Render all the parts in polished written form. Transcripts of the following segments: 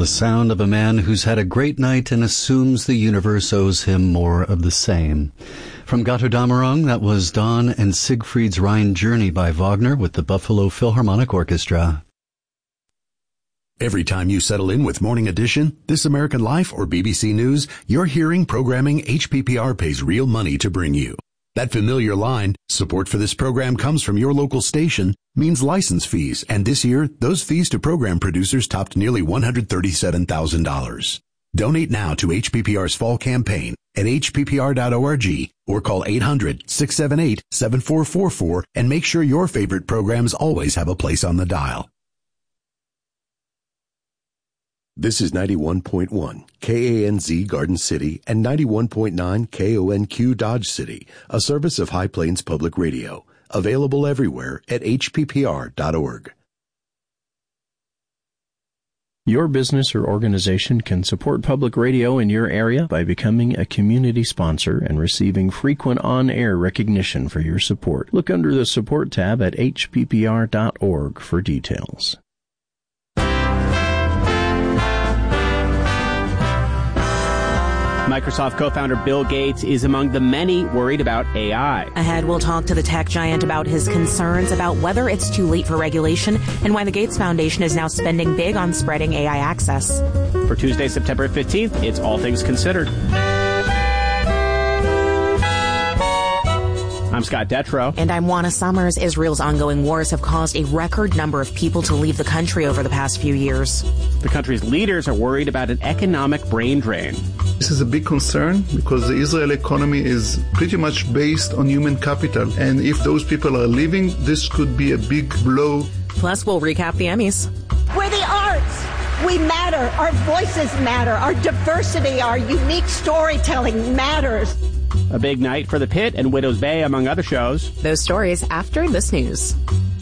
The sound of a man who's had a great night and assumes the universe owes him more of the same. From Götterdämmerung, that was Dawn and Siegfried's Rhine Journey by Wagner with the Buffalo Philharmonic Orchestra. Every time you settle in with Morning Edition, This American Life, or BBC News, you're hearing programming HPPR pays real money to bring you. That familiar line, support for this program comes from your local station, means license fees, and this year, those fees to program producers topped nearly $137,000. Donate now to HPPR's fall campaign at hppr.org or call 800-678-7444 and make sure your favorite programs always have a place on the dial. This is 91.1 KANZ Garden City and 91.9 KONQ Dodge City, a service of High Plains Public Radio. Available everywhere at hppr.org. Your business or organization can support public radio in your area by becoming a community sponsor and receiving frequent on-air recognition for your support. Look under the support tab at hppr.org for details. Microsoft co-founder Bill Gates is among the many worried about AI. Ahead, we'll talk to the tech giant about his concerns about whether it's too late for regulation and why the Gates Foundation is now spending big on spreading AI access. For Tuesday, September 15th, it's All Things Considered. I'm Scott Detrow. And I'm Juana Summers. Israel's ongoing wars have caused a record number of people to leave the country over the past few years. The country's leaders are worried about an economic brain drain. This is a big concern because the Israeli economy is pretty much based on human capital. And if those people are leaving, this could be a big blow. Plus, we'll recap the Emmys. We're the arts. We matter. Our voices matter. Our diversity, our unique storytelling matters. A big night for The Pit and Widow's Bay, among other shows. Those stories after this news.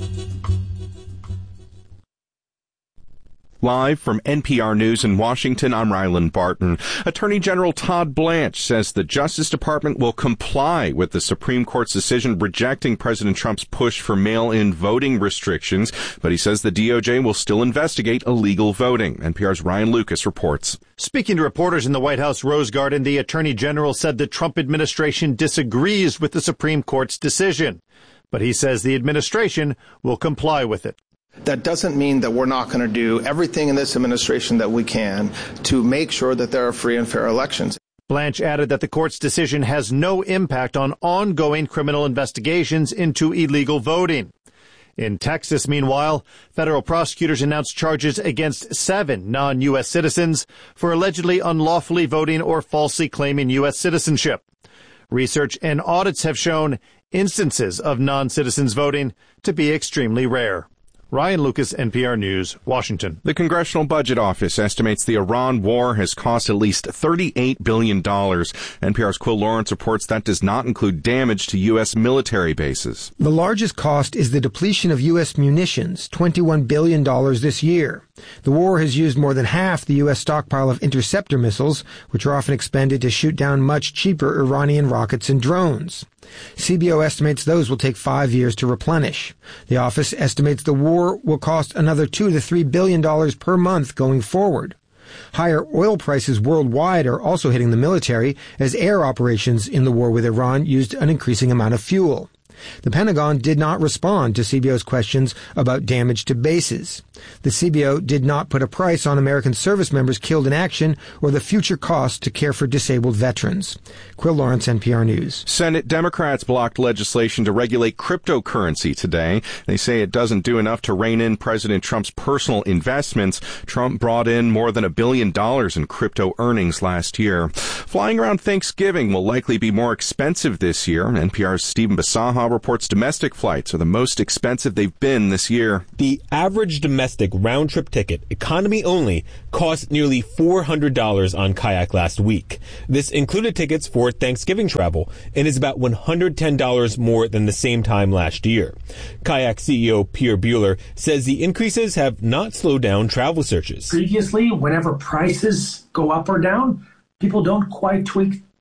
Live from NPR News in Washington, I'm Ryland Barton. Attorney General Todd Blanche says the Justice Department will comply with the Supreme Court's decision rejecting President Trump's push for mail-in voting restrictions, but he says the DOJ will still investigate illegal voting. NPR's Ryan Lucas reports. Speaking to reporters in the White House Rose Garden, the Attorney General said the Trump administration disagrees with the Supreme Court's decision, but he says the administration will comply with it. That doesn't mean that we're not going to do everything in this administration that we can to make sure that there are free and fair elections. Blanche added that the court's decision has no impact on ongoing criminal investigations into illegal voting. In Texas, meanwhile, federal prosecutors announced charges against 7 non-U.S. citizens for allegedly unlawfully voting or falsely claiming U.S. citizenship. Research and audits have shown instances of non-citizens voting to be extremely rare. Ryan Lucas, NPR News, Washington. The Congressional Budget Office estimates the Iran war has cost at least $38 billion. NPR's Quill Lawrence reports that does not include damage to U.S. military bases. The largest cost is the depletion of U.S. munitions, $21 billion this year. The war has used more than half the U.S. stockpile of interceptor missiles, which are often expended to shoot down much cheaper Iranian rockets and drones. CBO estimates those will take 5 years to replenish. The office estimates the war will cost another $2 to $3 billion per month going forward. Higher oil prices worldwide are also hitting the military as air operations in the war with Iran used an increasing amount of fuel. The Pentagon did not respond to CBO's questions about damage to bases. The CBO did not put a price on American service members killed in action or the future cost to care for disabled veterans. Quill Lawrence, NPR News. Senate Democrats blocked legislation to regulate cryptocurrency today. They say it doesn't do enough to rein in President Trump's personal investments. Trump brought in more than $1 billion in crypto earnings last year. Flying around Thanksgiving will likely be more expensive this year. NPR's Stephen Basaha reports domestic flights are the most expensive they've been this year. The average domestic round-trip ticket, economy only, cost nearly $400 on Kayak last week. This included tickets for Thanksgiving travel and is about $110 more than the same time last year. Kayak CEO Pierre Bueller says the increases have not slowed down travel searches. Previously, whenever prices go up or down, people don't quite tweak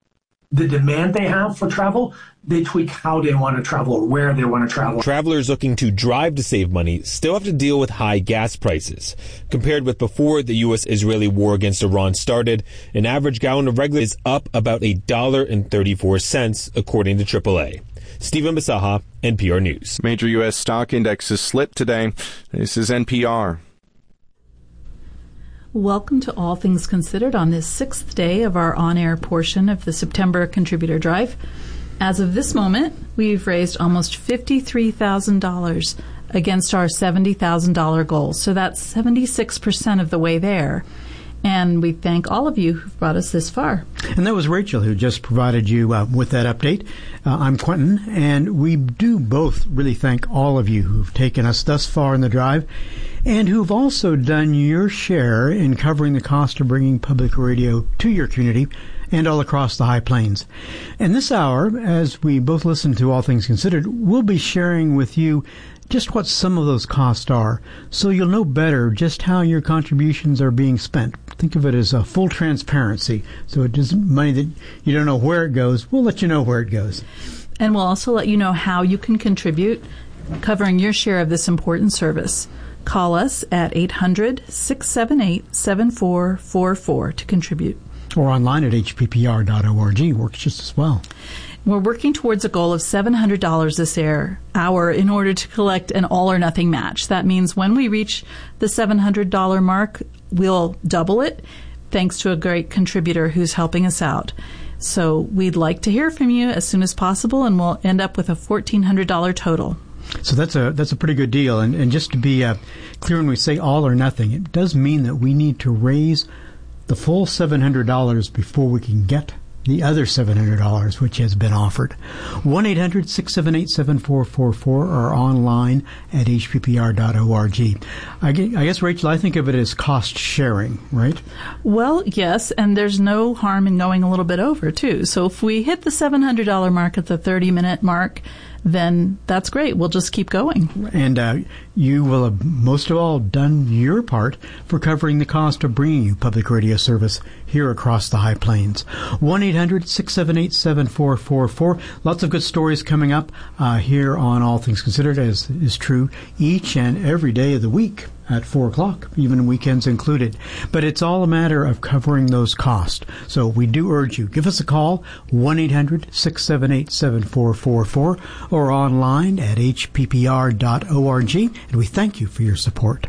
the demand they have for travel, they tweak how they want to travel or where they want to travel. Travelers looking to drive to save money still have to deal with high gas prices. Compared with before the U.S.-Israeli war against Iran started, an average gallon of regular is up about $1.34, according to AAA. Stephen Basaha, NPR News. Major U.S. stock indexes slipped today. This is NPR. Welcome to All Things Considered on this 6th day of our on-air portion of the September Contributor Drive. As of this moment, we've raised almost $53,000 against our $70,000 goal. So that's 76% of the way there. And we thank all of you who've brought us this far. And that was Rachel who just provided you with that update. I'm Quentin, and we do both really thank all of you who've taken us thus far in the drive and who've also done your share in covering the cost of bringing public radio to your community and all across the High Plains. And this hour, as we both listen to All Things Considered, we'll be sharing with you just what some of those costs are, so you'll know better just how your contributions are being spent. Think of it as a full transparency. So it isn't money that you don't know where it goes. We'll let you know where it goes. And we'll also let you know how you can contribute, covering your share of this important service. Call us at 800-678-7444 to contribute. Or online at hppr.org. Works just as well. We're working towards a goal of $700 this hour in order to collect an all-or-nothing match. That means when we reach the $700 mark, we'll double it, thanks to a great contributor who's helping us out. So we'd like to hear from you as soon as possible, and we'll end up with a $1,400 total. So that's a pretty good deal. And just to be clear, when we say all or nothing, it does mean that we need to raise the full $700 before we can get the other $700 which has been offered. 1-800-678-7444 or online at hppr.org. I guess, Rachel, I think of it as cost sharing, right? Well, yes, and there's no harm in going a little bit over, too. So if we hit the $700 mark at the 30-minute mark, then that's great. We'll just keep going. And you will have most of all done your part for covering the cost of bringing you public radio service here across the High Plains. 1-800-678-7444. Lots of good stories coming up here on All Things Considered, as is true each and every day of the week at 4 o'clock, even weekends included. But it's all a matter of covering those costs. So we do urge you, give us a call, 1-800-678-7444, or online at hppr.org, and we thank you for your support.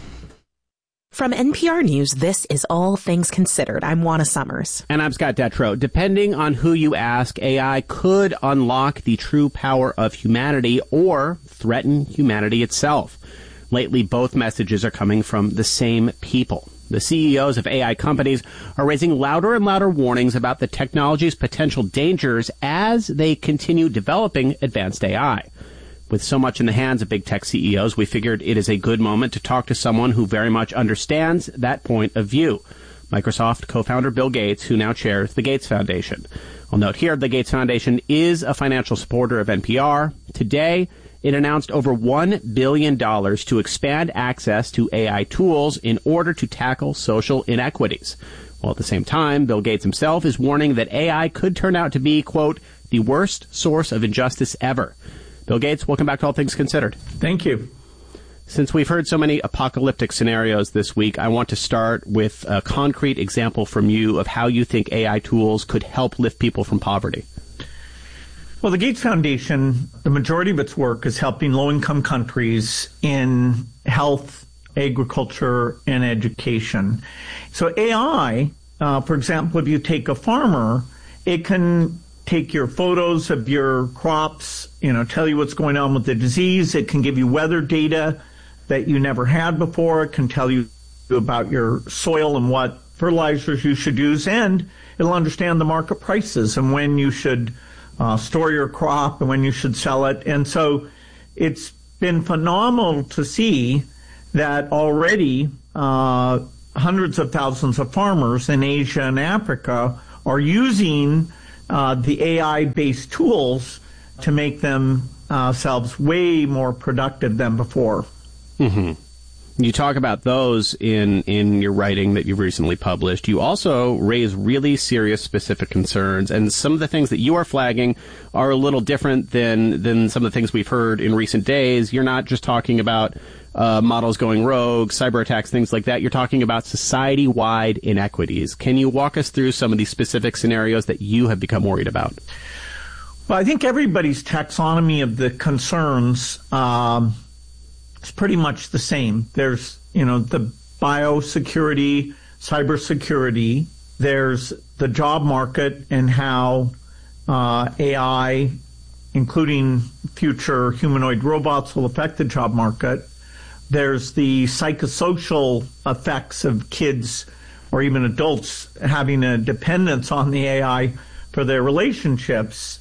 From NPR News, this is All Things Considered. I'm Juana Summers. And I'm Scott Detrow. Depending on who you ask, AI could unlock the true power of humanity or threaten humanity itself. Lately, both messages are coming from the same people. The CEOs of AI companies are raising louder and louder warnings about the technology's potential dangers as they continue developing advanced AI. With so much in the hands of big tech CEOs, we figured it is a good moment to talk to someone who very much understands that point of view. Microsoft co-founder Bill Gates, who now chairs the Gates Foundation. I'll note here, the Gates Foundation is a financial supporter of NPR. Today, it announced over $1 billion to expand access to AI tools in order to tackle social inequities. While at the same time, Bill Gates himself is warning that AI could turn out to be, quote, the worst source of injustice ever. Bill Gates, welcome back to All Things Considered. Thank you. Since we've heard so many apocalyptic scenarios this week, I want to start with a concrete example from you of how you think AI tools could help lift people from poverty. Well, the Gates Foundation, the majority of its work is helping low-income countries in health, agriculture, and education. So AI, for example, if you take a farmer, it can take your photos of your crops, tell you what's going on with the disease. It can give you weather data that you never had before. It can tell you about your soil and what fertilizers you should use, and it'll understand the market prices and when you should store your crop and when you should sell it. And so it's been phenomenal to see that already hundreds of thousands of farmers in Asia and Africa are using the AI-based tools to make themselves way more productive than before. Mm-hmm. You talk about those in your writing that you've recently published. You also raise really serious specific concerns, and some of the things that you are flagging are a little different than some of the things we've heard in recent days. You're not just talking about models going rogue, cyber attacks, things like that. You're talking about society-wide inequities. Can you walk us through some of these specific scenarios that you have become worried about? Well, I think everybody's taxonomy of the concerns is pretty much the same. There's, the biosecurity, cybersecurity. There's the job market and how AI, including future humanoid robots, will affect the job market. There's the psychosocial effects of kids or even adults having a dependence on the AI for their relationships.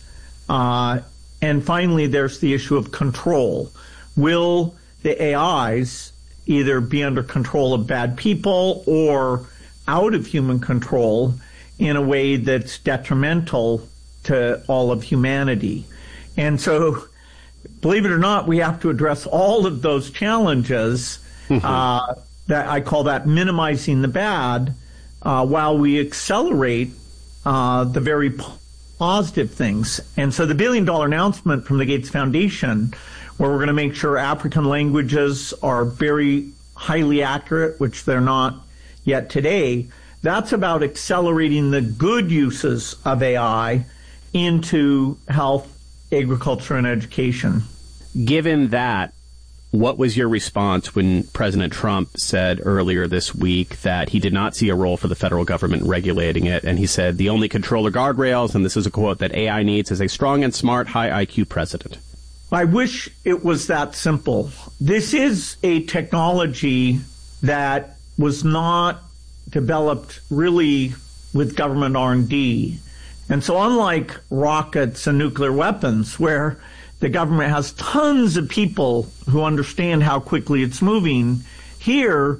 And finally, there's the issue of control. Will the AIs either be under control of bad people or out of human control in a way that's detrimental to all of humanity? And so, believe it or not, we have to address all of those challenges. That I call that minimizing the bad, while we accelerate the very positive things. And so the $1 billion announcement from the Gates Foundation, where we're going to make sure African languages are very highly accurate, which they're not yet today, that's about accelerating the good uses of AI into health, agriculture, and education. Given that, what was your response when President Trump said earlier this week that he did not see a role for the federal government regulating it? And he said the only control or guardrails, and this is a quote, that AI needs is a strong and smart, high IQ president. I wish it was that simple. This is a technology that was not developed really with government R&D. And so unlike rockets and nuclear weapons, where the government has tons of people who understand how quickly it's moving, here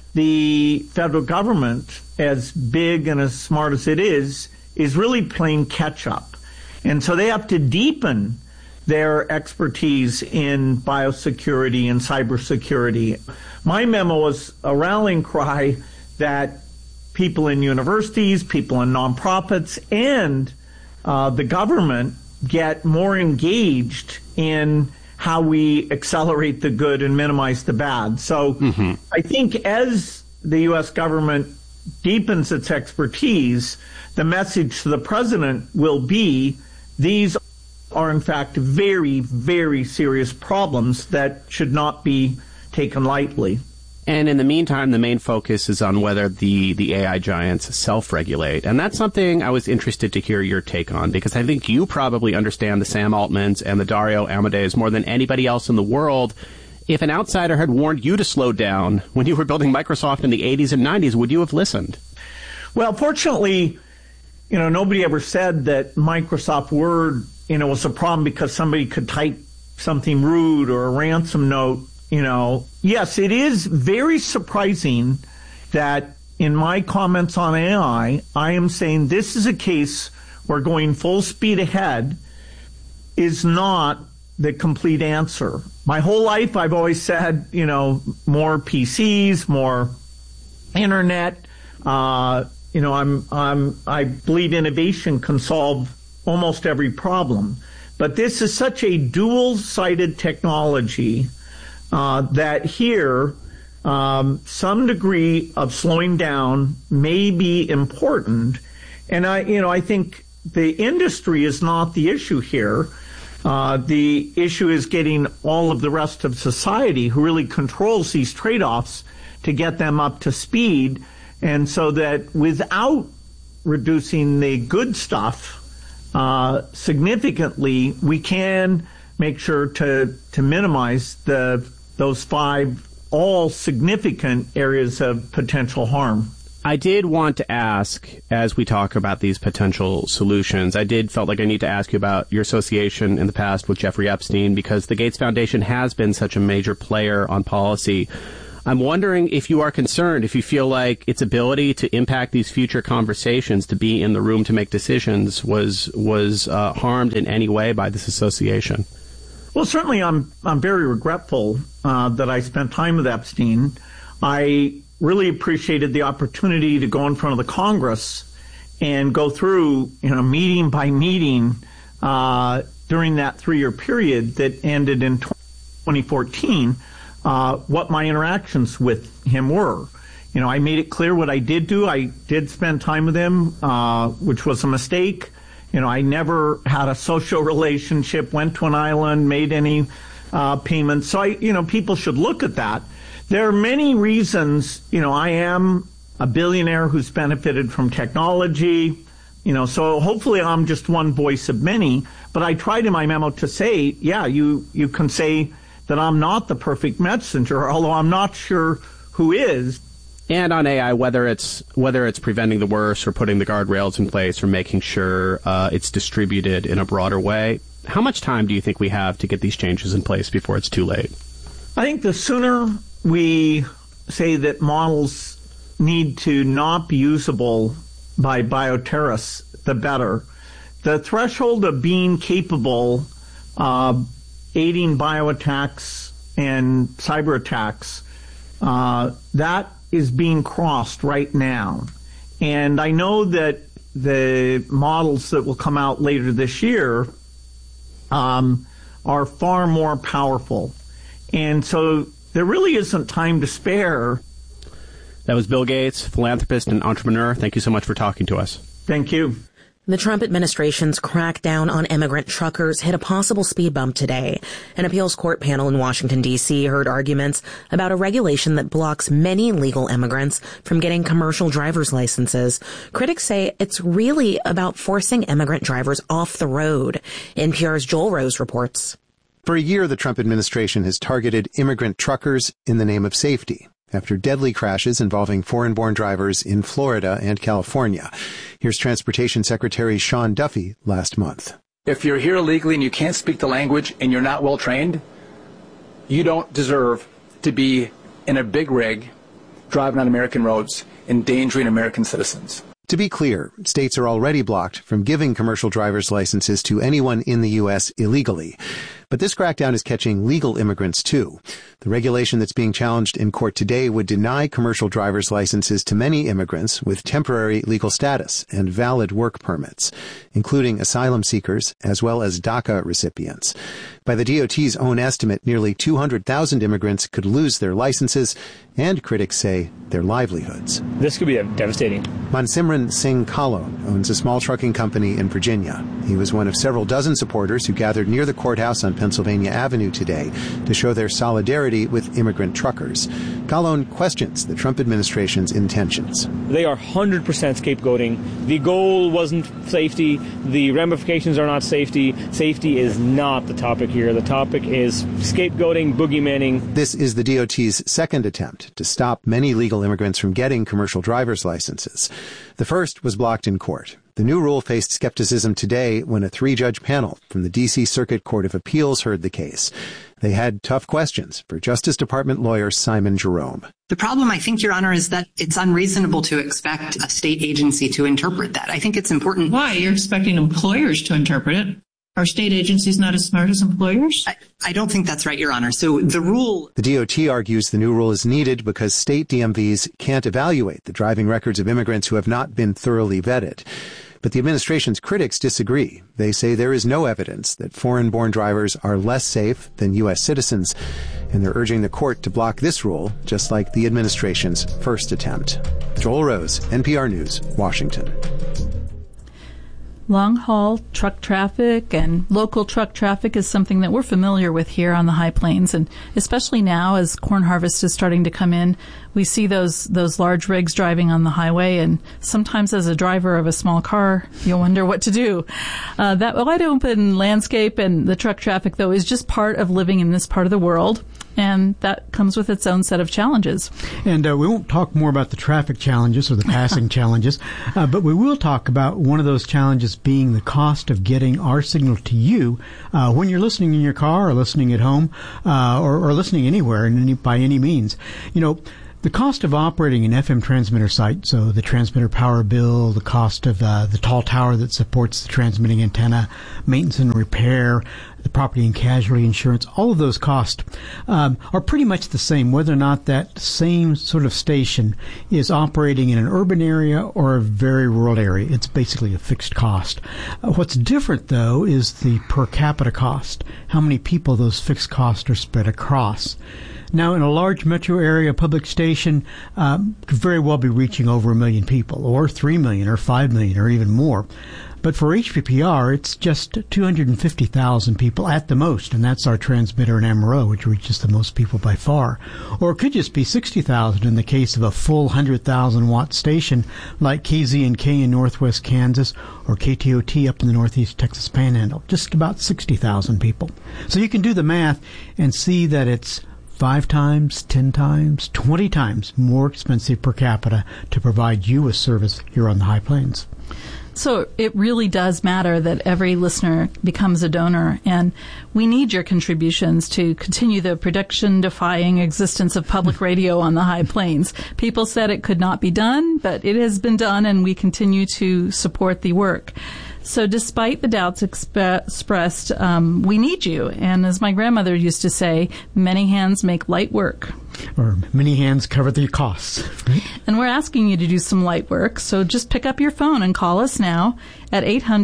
the federal government, as big and as smart as it is really playing catch up. And so they have to deepen their expertise in biosecurity and cybersecurity. My memo was a rallying cry that people in universities, people in nonprofits, and the government get more engaged in how we accelerate the good and minimize the bad. So I think as the U.S. government deepens its expertise, the message to the president will be these are in fact very, very serious problems that should not be taken lightly. And in the meantime, the main focus is on whether the AI giants self-regulate. And that's something I was interested to hear your take on, because I think you probably understand the Sam Altmans and the Dario Amadeus more than anybody else in the world. If an outsider had warned you to slow down when you were building Microsoft in the 80s and 90s, would you have listened? Well, fortunately, nobody ever said that Microsoft Word, was a problem because somebody could type something rude or a ransom note. Yes, it is very surprising that in my comments on AI, I am saying this is a case where going full speed ahead is not the complete answer. My whole life, I've always said, more PCs, more internet. I believe innovation can solve almost every problem. But this is such a dual-sided technology that here some degree of slowing down may be important. And I think the industry is not the issue here. The issue is getting all of the rest of society who really controls these trade-offs to get them up to speed, and so that without reducing the good stuff significantly, we can make sure to minimize those 5 all significant areas of potential harm. I did want to ask, as we talk about these potential solutions, I felt like I need to ask you about your association in the past with Jeffrey Epstein, because the Gates Foundation has been such a major player on policy. I'm wondering if you are concerned, if you feel like its ability to impact these future conversations, to be in the room to make decisions, was harmed in any way by this association. Well, certainly I'm very regretful that I spent time with Epstein. I really appreciated the opportunity to go in front of the Congress and go through, meeting by meeting during that 3-year period that ended in 2014, what my interactions with him were. I made it clear what I did do. I did spend time with him, which was a mistake. I never had a social relationship, went to an island, made any payments. So people should look at that. There are many reasons, I am a billionaire who's benefited from technology, so hopefully I'm just one voice of many. But I tried in my memo to say, you can say that I'm not the perfect messenger, although I'm not sure who is. And on AI, whether it's preventing the worst or putting the guardrails in place or making sure it's distributed in a broader way, how much time do you think we have to get these changes in place before it's too late? I think the sooner we say that models need to not be usable by bioterrorists, the better. The threshold of being capable of aiding bioattacks and cyber attacks, that is being crossed right now. And I know that the models that will come out later this year are far more powerful. And so there really isn't time to spare. That was Bill Gates, philanthropist and entrepreneur. Thank you so much for talking to us. Thank you. The Trump administration's crackdown on immigrant truckers hit a possible speed bump today. An appeals court panel in Washington, D.C. heard arguments about a regulation that blocks many legal immigrants from getting commercial driver's licenses. Critics say it's really about forcing immigrant drivers off the road. NPR's Joel Rose reports. For a year, the Trump administration has targeted immigrant truckers in the name of safety, after deadly crashes involving foreign-born drivers in Florida and California. Here's Transportation Secretary Sean Duffy last month. If you're here illegally and you can't speak the language and you're not well trained, you don't deserve to be in a big rig driving on American roads, endangering American citizens. To be clear, states are already blocked from giving commercial driver's licenses to anyone in the U.S. illegally. But this crackdown is catching legal immigrants, too. The regulation that's being challenged in court today would deny commercial driver's licenses to many immigrants with temporary legal status and valid work permits, including asylum seekers as well as DACA recipients. By the DOT's own estimate, nearly 200,000 immigrants could lose their licenses and, critics say, their livelihoods. This could be devastating. Mansimran Singh Kalon owns a small trucking company in Virginia. He was one of several dozen supporters who gathered near the courthouse on Pennsylvania Avenue today to show their solidarity with immigrant truckers. Kalon questions the Trump administration's intentions. They are 100% scapegoating. The goal wasn't safety. The ramifications are not safety. Safety is not the topic here. The topic is scapegoating, boogeymanning. This is the DOT's second attempt to stop many legal immigrants from getting commercial driver's licenses. The first was blocked in court. The new rule faced skepticism today when a 3-judge panel from the D.C. Circuit Court of Appeals heard the case. They had tough questions for Justice Department lawyer Simon Jerome. The problem, I think, Your Honor, is that it's unreasonable to expect a state agency to interpret that. I think it's important. Why? You're expecting employers to interpret it. Are state agencies not as smart as employers? I don't think that's right, Your Honor. So the rule... The DOT argues the new rule is needed because state DMVs can't evaluate the driving records of immigrants who have not been thoroughly vetted. But the administration's critics disagree. They say there is no evidence that foreign-born drivers are less safe than U.S. citizens, and they're urging the court to block this rule, just like the administration's first attempt. Joel Rose, NPR News, Washington. Long-haul truck traffic and local truck traffic is something that we're familiar with here on the High Plains, and especially now as corn harvest is starting to come in, we see those large rigs driving on the highway, and sometimes as a driver of a small car, you'll wonder what to do. That wide-open landscape and the truck traffic, though, is just part of living in this part of the world, and that comes with its own set of challenges. And we won't talk more about the traffic challenges or the passing challenges, but we will talk about one of those challenges being the cost of getting our signal to you when you're listening in your car or listening at home or listening anywhere by any means. You know, The cost of operating an FM transmitter site, so the transmitter power bill, the cost of the tall tower that supports the transmitting antenna, maintenance and repair, the property and casualty insurance, all of those costs are pretty much the same, whether or not that same sort of station is operating in an urban area or a very rural area. It's basically a fixed cost. What's different, though, is the per capita cost, how many people those fixed costs are spread across. Now, in a large metro area public station, could very well be reaching over 1 million people, or 3 million, or 5 million, or even more. But for HPPR, it's just 250,000 people at the most, and that's our transmitter in Amarillo, which reaches the most people by far. Or it could just be 60,000 in the case of a full 100,000-watt station like KZNK in northwest Kansas or KTOT up in the northeast Texas Panhandle. Just about 60,000 people. So you can do the math and see that it's 5 times, 10 times, 20 times more expensive per capita to provide you a service here on the High Plains. So it really does matter that every listener becomes a donor, and we need your contributions to continue the prediction-defying existence of public radio on the High Plains. People said it could not be done, but it has been done, and we continue to support the work. So despite the doubts expressed, we need you. And as my grandmother used to say, many hands make light work. Or many hands cover the costs. Right? And we're asking you to do some light work. So just pick up your phone and call us now at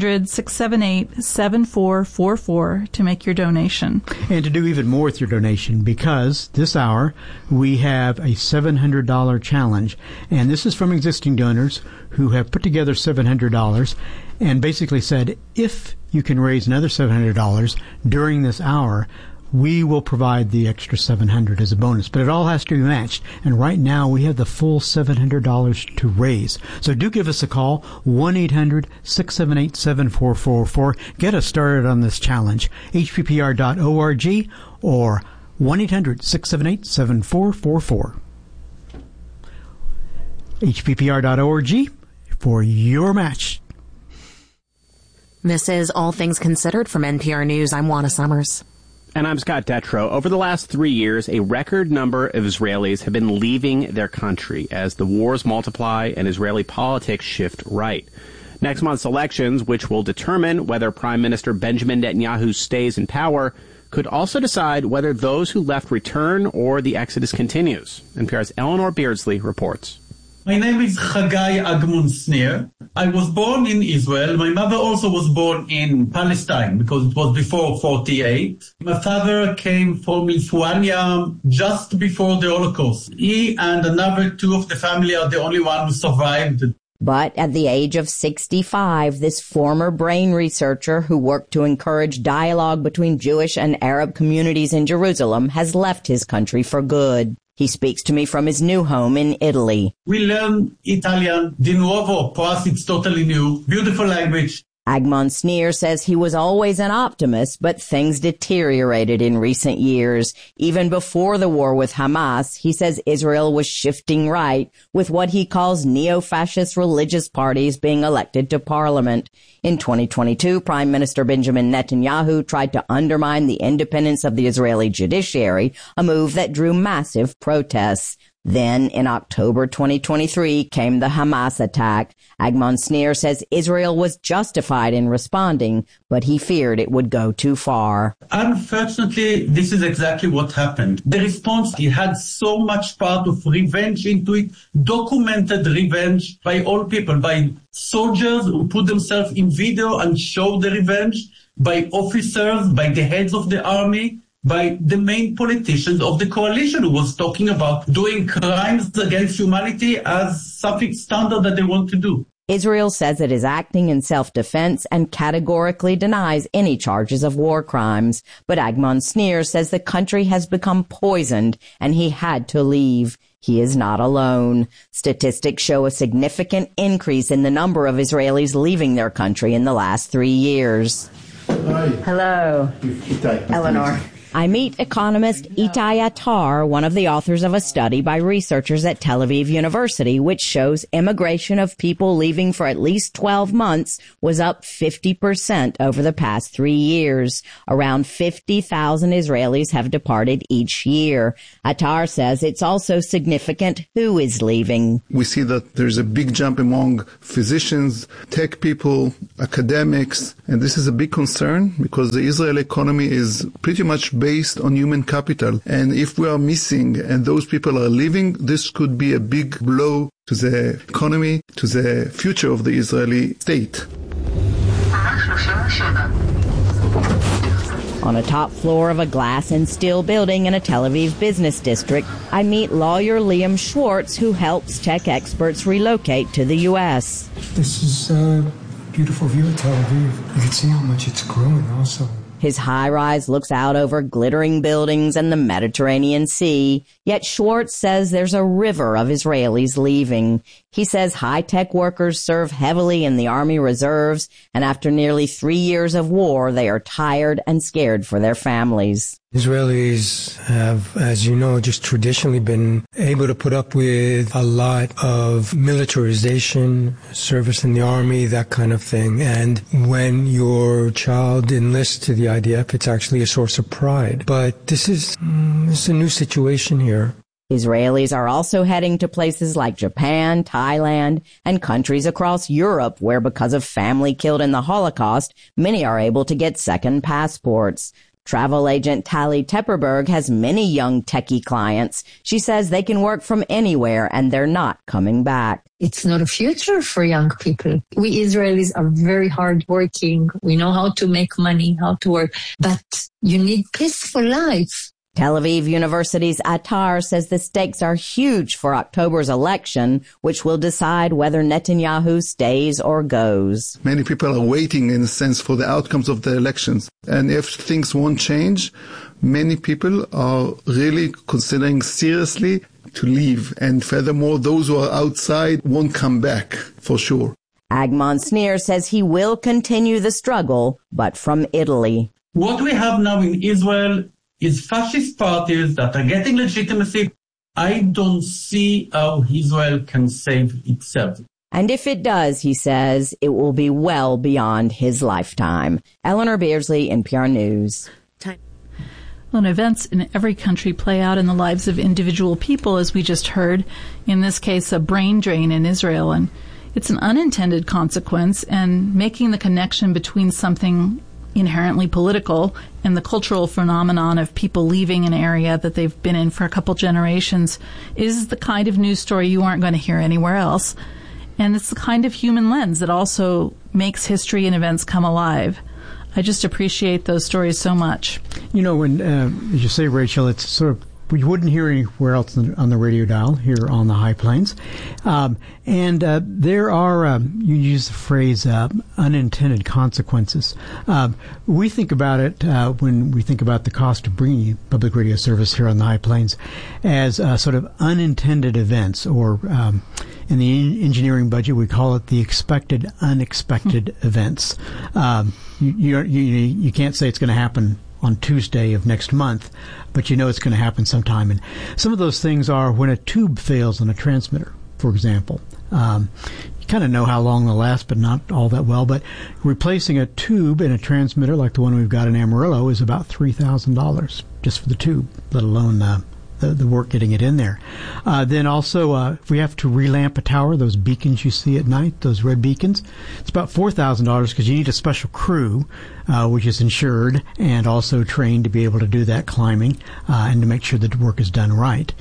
800-678-7444 to make your donation. And to do even more with your donation, because this hour we have a $700 challenge. And this is from existing donors who have put together $700 and basically said, if you can raise another $700 during this hour, we will provide the extra $700 as a bonus. But it all has to be matched. And right now we have the full $700 to raise. So do give us a call, 1-800-678-7444. Get us started on this challenge. HPPR.org or 1-800-678-7444. HPPR.org for your match. This is All Things Considered from NPR News. I'm Juana Summers. And I'm Scott Detrow. Over the last 3 years, a record number of Israelis have been leaving their country as the wars multiply and Israeli politics shift right. Next month's elections, which will determine whether Prime Minister Benjamin Netanyahu stays in power, could also decide whether those who left return or the exodus continues. NPR's Eleanor Beardsley reports. My name is Chagai Agmon-Snir. I was born in Israel. My mother also was born in Palestine because it was before 48. My father came from Lithuania just before the Holocaust. He and another 2 of the family are the only one who survived. But at the age of 65, this former brain researcher who worked to encourage dialogue between Jewish and Arab communities in Jerusalem has left his country for good. He speaks to me from his new home in Italy. We learn Italian di nuovo. For us, it's totally new. Beautiful language. Agmon-Snir says he was always an optimist, but things deteriorated in recent years. Even before the war with Hamas, he says Israel was shifting right, with what he calls neo-fascist religious parties being elected to parliament. In 2022, Prime Minister Benjamin Netanyahu tried to undermine the independence of the Israeli judiciary, a move that drew massive protests. Then, in October 2023, came the Hamas attack. Agmon-Snir says Israel was justified in responding, but he feared it would go too far. Unfortunately, this is exactly what happened. The response, it had so much part of revenge into it, documented revenge by all people, by soldiers who put themselves in video and show the revenge, by officers, by the heads of the army, by the main politicians of the coalition who was talking about doing crimes against humanity as something standard that they want to do. Israel says it is acting in self-defense and categorically denies any charges of war crimes. But Agmon-Snir says the country has become poisoned and he had to leave. He is not alone. Statistics show a significant increase in the number of Israelis leaving their country in the last 3 years. Hi. Hello. Eleanor. I meet economist Itai Attar, one of the authors of a study by researchers at Tel Aviv University, which shows immigration of people leaving for at least 12 months was up 50% over the past 3 years. Around 50,000 Israelis have departed each year. Attar says it's also significant who is leaving. We see that there's a big jump among physicians, tech people, academics, and this is a big concern because the Israeli economy is pretty much based on human capital. And if we are missing and those people are leaving, this could be a big blow to the economy, to the future of the Israeli state. On a top floor of a glass and steel building in a Tel Aviv business district, I meet lawyer Liam Schwartz, who helps tech experts relocate to the U.S. This is a beautiful view of Tel Aviv. You can see how much it's growing also. His high-rise looks out over glittering buildings and the Mediterranean Sea, yet Schwartz says there's a river of Israelis leaving. He says high-tech workers serve heavily in the Army Reserves, and after nearly 3 years of war, they are tired and scared for their families. Israelis have, as you know, just traditionally been able to put up with a lot of militarization, service in the army, that kind of thing. And when your child enlists to the IDF, it's actually a source of pride. But this is a new situation here. Israelis are also heading to places like Japan, Thailand, and countries across Europe where, because of family killed in the Holocaust, many are able to get second passports. Travel agent Tali Tepperberg has many young techie clients. She says they can work from anywhere and they're not coming back. It's not a future for young people. We Israelis are very hardworking. We know how to make money, how to work, but you need peaceful life. Tel Aviv University's Attar says the stakes are huge for October's election, which will decide whether Netanyahu stays or goes. Many people are waiting, in a sense, for the outcomes of the elections. And if things won't change, many people are really considering seriously to leave. And furthermore, those who are outside won't come back, for sure. Agmon Sneer says he will continue the struggle, but from Italy. What we have now in Israel is fascist parties that are getting legitimacy. I don't see how Israel can save itself. And if it does, he says, it will be well beyond his lifetime. Eleanor Beardsley, NPR News. Well, events in every country play out in the lives of individual people, as we just heard. In this case, a brain drain in Israel. And it's an unintended consequence, and making the connection between something inherently political and the cultural phenomenon of people leaving an area that they've been in for a couple generations is the kind of news story you aren't going to hear anywhere else. And it's the kind of human lens that also makes history and events come alive. I just appreciate those stories so much. You know, when, as you say, Rachel, it's sort of, we wouldn't hear anywhere else on the radio dial here on the High Plains. There are, you use the phrase, unintended consequences. We think about it when we think about the cost of bringing public radio service here on the High Plains as sort of unintended events, or in the engineering budget we call it the expected unexpected events. You can't say it's going to happen on Tuesday of next month, but you know it's going to happen sometime. And some of those things are when a tube fails on a transmitter, for example. You kind of know how long they'll last, but not all that well. But replacing a tube in a transmitter like the one we've got in Amarillo is about $3,000 just for the tube, let alone the work getting it in there. Then also, if we have to relamp a tower, those beacons you see at night, those red beacons, it's about $4,000 because you need a special crew, which is insured and also trained to be able to do that climbing and to make sure that the work is done right.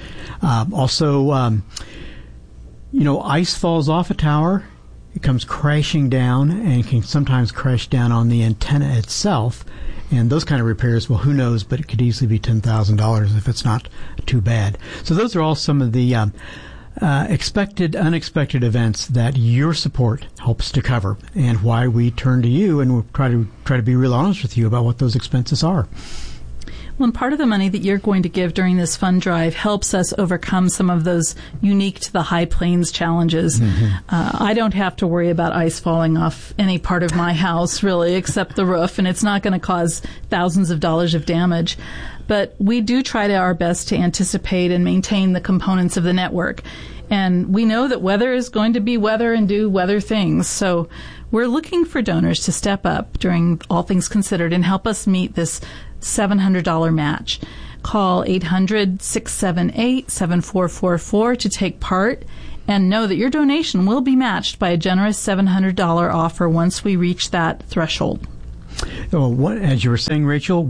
Ice falls off a tower. It comes crashing down and can sometimes crash down on the antenna itself. And those kind of repairs, well, who knows, but it could easily be $10,000 if it's not too bad. So those are all some of the expected, unexpected events that your support helps to cover, and why we turn to you and we'll try to be real honest with you about what those expenses are. Well, and part of the money that you're going to give during this fund drive helps us overcome some of those unique to the High Plains challenges. I don't have to worry about ice falling off any part of my house, really, except the roof, and it's not going to cause thousands of dollars of damage. But we do try our best to anticipate and maintain the components of the network. And we know that weather is going to be weather and do weather things. So we're looking for donors to step up during All Things Considered and help us meet this $700 match. Call 800-678-7444 to take part, and know that your donation will be matched by a generous $700 offer once we reach that threshold. As you were saying, Rachel,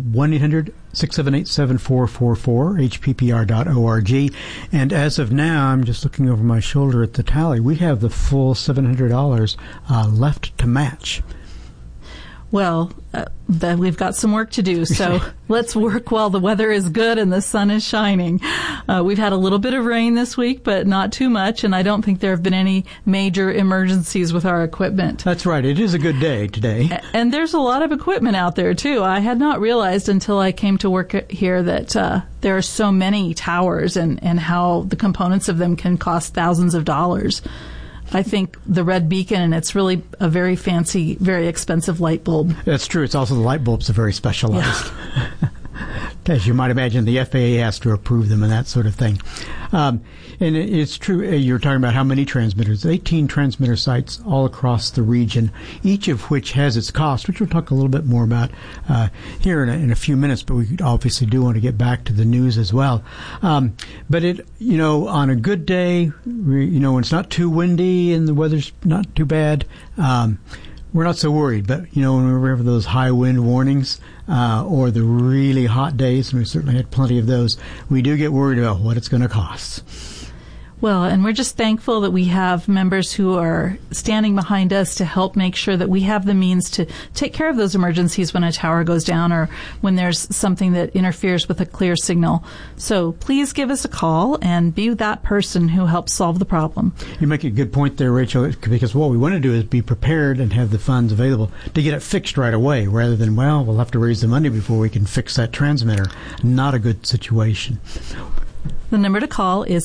1-800-678-7444, hppr.org. And as of now, I'm just looking over my shoulder at the tally. We have the full $700 left to match. Well, we've got some work to do, so let's work while the weather is good and the sun is shining. We've had a little bit of rain this week, but not too much, and I don't think there have been any major emergencies with our equipment. That's right. It is a good day today. And there's a lot of equipment out there, too. I had not realized until I came to work here that there are so many towers and how the components of them can cost thousands of dollars. I think the red beacon, and it's really a very fancy, very expensive light bulb. That's true. It's also the light bulbs are very specialized. Yeah. As you might imagine, the FAA has to approve them and that sort of thing. And it's true, you're talking about how many transmitters. 18 transmitter sites all across the region, each of which has its cost, which we'll talk a little bit more about here in a few minutes, but we obviously do want to get back to the news as well. But on a good day, when it's not too windy and the weather's not too bad, we're not so worried. But, when we have those high wind warnings or the really hot days, and we certainly had plenty of those, we do get worried about what it's going to cost. Well, and we're just thankful that we have members who are standing behind us to help make sure that we have the means to take care of those emergencies when a tower goes down or when there's something that interferes with a clear signal. So please give us a call and be that person who helps solve the problem. You make a good point there, Rachel, because what we want to do is be prepared and have the funds available to get it fixed right away rather than, we'll have to raise the money before we can fix that transmitter. Not a good situation. The number to call is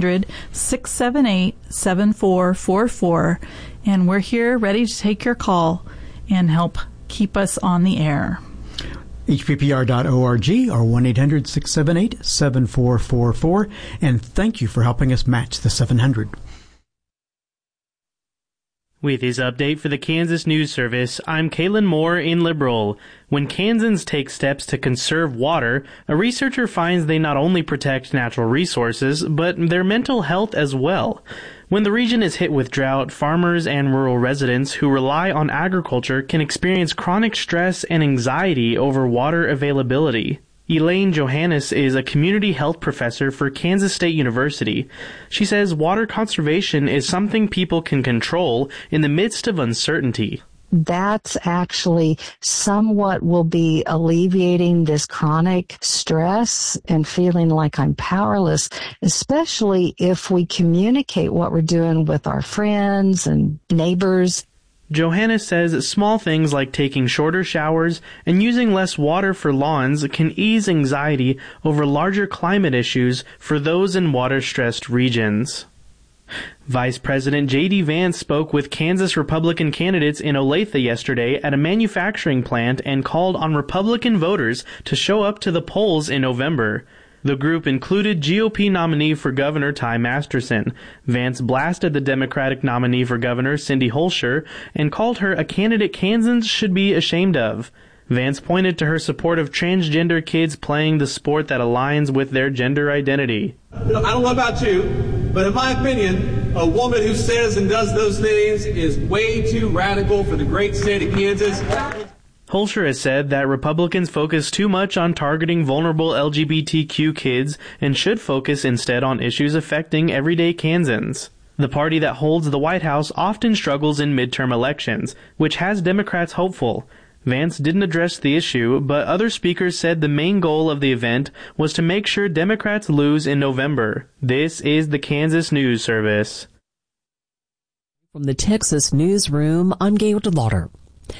800-678-7444, and we're here ready to take your call and help keep us on the air. hppr.org or 1-800-678-7444, and thank you for helping us match the 700. With his update for the Kansas News Service, I'm Kaylin Moore in Liberal. When Kansans take steps to conserve water, a researcher finds they not only protect natural resources, but their mental health as well. When the region is hit with drought, farmers and rural residents who rely on agriculture can experience chronic stress and anxiety over water availability. Elaine Johannes is a community health professor for Kansas State University. She says water conservation is something people can control in the midst of uncertainty. That's actually somewhat will be alleviating this chronic stress and feeling like I'm powerless, especially if we communicate what we're doing with our friends and neighbors. Johannes says small things like taking shorter showers and using less water for lawns can ease anxiety over larger climate issues for those in water-stressed regions. Vice President J.D. Vance spoke with Kansas Republican candidates in Olathe yesterday at a manufacturing plant and called on Republican voters to show up to the polls in November. The group included GOP nominee for governor Ty Masterson. Vance blasted the Democratic nominee for governor Cindy Holscher and called her a candidate Kansans should be ashamed of. Vance pointed to her support of transgender kids playing the sport that aligns with their gender identity. I don't know about you, but in my opinion, a woman who says and does those things is way too radical for the great state of Kansas. Holscher has said that Republicans focus too much on targeting vulnerable LGBTQ kids and should focus instead on issues affecting everyday Kansans. The party that holds the White House often struggles in midterm elections, which has Democrats hopeful. Vance didn't address the issue, but other speakers said the main goal of the event was to make sure Democrats lose in November. This is the Kansas News Service. From the Texas Newsroom, I'm Gail DeLauder.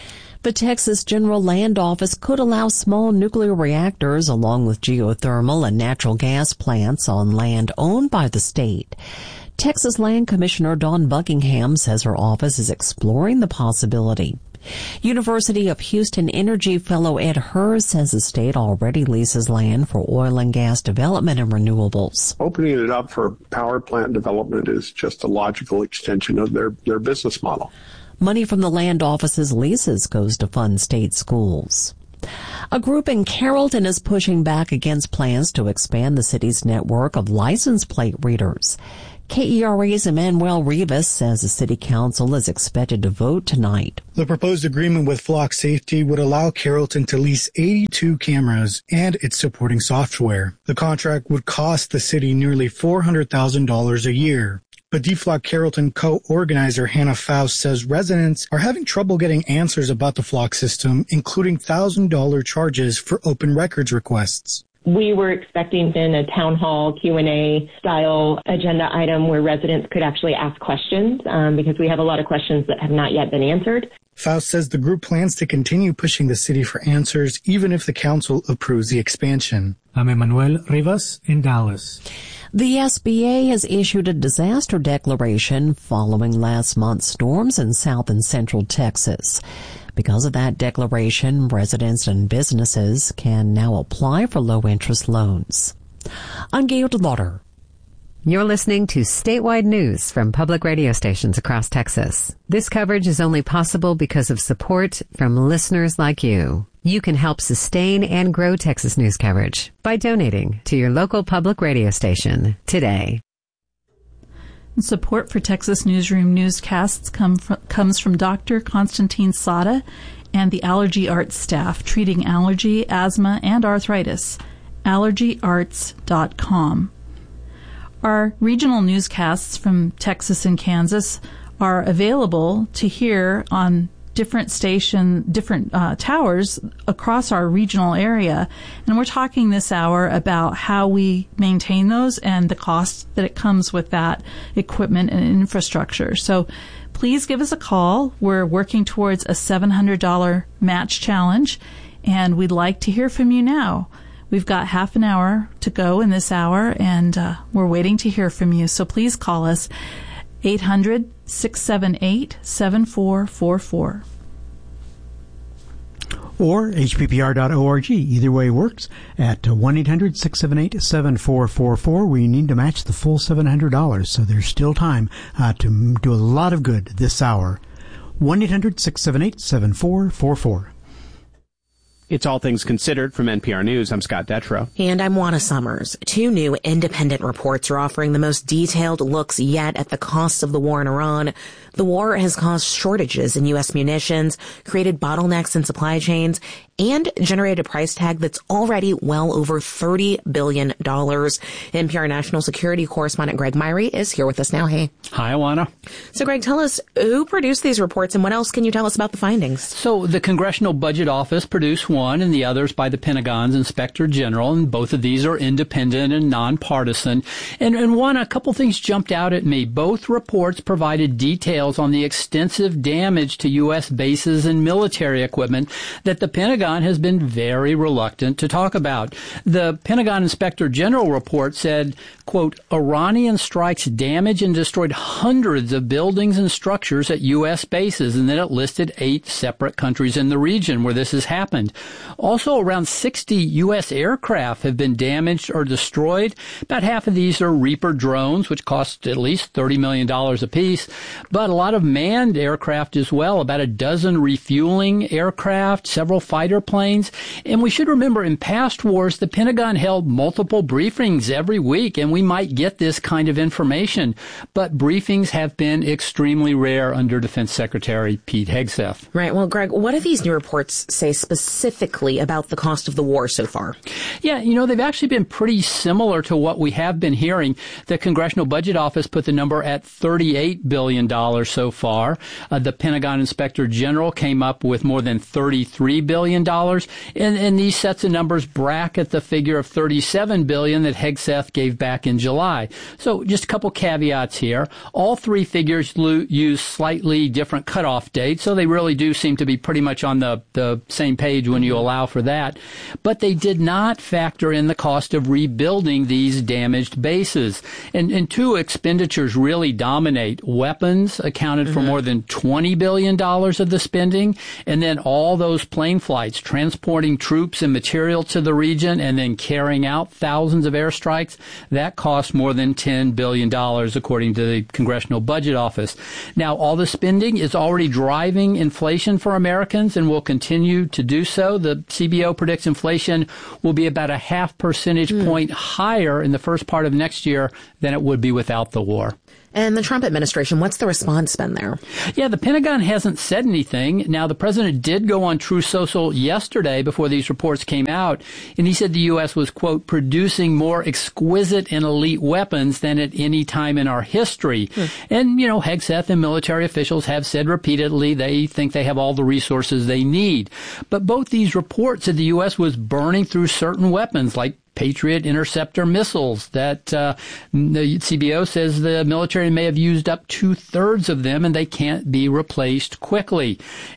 The Texas General Land Office could allow small nuclear reactors along with geothermal and natural gas plants on land owned by the state. Texas Land Commissioner Dawn Buckingham says her office is exploring the possibility. University of Houston Energy fellow Ed Hurst says the state already leases land for oil and gas development and renewables. Opening it up for power plant development is just a logical extension of their business model. Money from the land office's leases goes to fund state schools. A group in Carrollton is pushing back against plans to expand the city's network of license plate readers. KERA's Emmanuel Rivas says the city council is expected to vote tonight. The proposed agreement with Flock Safety would allow Carrollton to lease 82 cameras and its supporting software. The contract would cost the city nearly $400,000 a year. But DFLOC Carrollton co-organizer Hannah Faust says residents are having trouble getting answers about the Flock system, including $1,000 charges for open records requests. We were expecting then a town hall Q&A style agenda item where residents could actually ask questions because we have a lot of questions that have not yet been answered. Faust says the group plans to continue pushing the city for answers even if the council approves the expansion. I'm Emmanuel Rivas in Dallas. The SBA has issued a disaster declaration following last month's storms in South and Central Texas. Because of that declaration, residents and businesses can now apply for low-interest loans. I'm Gail DeLauder. You're listening to statewide news from public radio stations across Texas. This coverage is only possible because of support from listeners like you. You can help sustain and grow Texas news coverage by donating to your local public radio station today. Support for Texas Newsroom newscasts comes from Dr. Constantine Sada and the Allergy Arts staff treating allergy, asthma, and arthritis. AllergyArts.com. Our regional newscasts from Texas and Kansas are available to hear on different towers across our regional area. And we're talking this hour about how we maintain those and the cost that it comes with that equipment and infrastructure. So please give us a call. We're working towards a $700 match challenge, and we'd like to hear from you now. We've got half an hour to go in this hour, and we're waiting to hear from you. So please call us 800-678-7444. Or hppr.org. Either way works. At 1-800-678-7444, we need to match the full $700, so there's still time to do a lot of good this hour. 1-800-678-7444. It's All Things Considered from NPR News. I'm Scott Detrow. And I'm Juana Summers. Two new independent reports are offering the most detailed looks yet at the costs of the war in Iran. The war has caused shortages in U.S. munitions, created bottlenecks in supply chains, and generated a price tag that's already well over $30 billion. NPR national security correspondent Greg Myrie is here with us now. Hey. Hi, Juana. So, Greg, tell us who produced these reports and what else can you tell us about the findings? So, the Congressional Budget Office produced one and the others by the Pentagon's Inspector General, and both of these are independent and nonpartisan. And one, a couple things jumped out at me. Both reports provided details on the extensive damage to U.S. bases and military equipment that the Pentagon has been very reluctant to talk about. The Pentagon Inspector General report said, quote, Iranian strikes damaged and destroyed hundreds of buildings and structures at U.S. bases, and then it listed 8 separate countries in the region where this has happened. Also, around 60 U.S. aircraft have been damaged or destroyed. About half of these are Reaper drones, which cost at least $30 million apiece, but a lot of manned aircraft as well, about a dozen refueling aircraft, several fighter planes. And we should remember, in past wars, the Pentagon held multiple briefings every week, and we might get this kind of information. But briefings have been extremely rare under Defense Secretary Pete Hegseth. Right. Well, Greg, what do these new reports say specifically specifically about the cost of the war so far? Yeah, they've actually been pretty similar to what we have been hearing. The Congressional Budget Office put the number at $38 billion so far. The Pentagon Inspector General came up with more than $33 billion. And these sets of numbers bracket the figure of $37 billion that Hegseth gave back in July. So just a couple caveats here. All three figures use slightly different cutoff dates, so they really do seem to be pretty much on the same page when you allow for that. But they did not factor in the cost of rebuilding these damaged bases. And two expenditures really dominate. Weapons accounted for more than $20 billion of the spending, and then all those plane flights transporting troops and material to the region and then carrying out thousands of airstrikes, that cost more than $10 billion, according to the Congressional Budget Office. Now, all the spending is already driving inflation for Americans and will continue to do so. The CBO predicts inflation will be about a 0.5 percentage point higher in the first part of next year than it would be without the war. And the Trump administration, what's the response been there? Yeah, the Pentagon hasn't said anything. Now, the president did go on Truth Social yesterday before these reports came out, and he said the U.S. was, quote, producing more exquisite and elite weapons than at any time in our history. And, Hegseth and military officials have said repeatedly they think they have all the resources they need. But both these reports said the U.S. was burning through certain weapons like Patriot interceptor missiles that the CBO says the military may have used up 2/3 of them and they can't be replaced quickly.